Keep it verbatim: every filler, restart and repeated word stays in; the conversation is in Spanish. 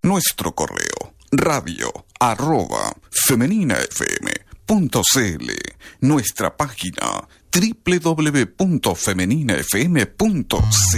Nuestro correo radio arroba femeninafm.cl. Nuestra página doble u doble u doble u punto femeninafm punto c l.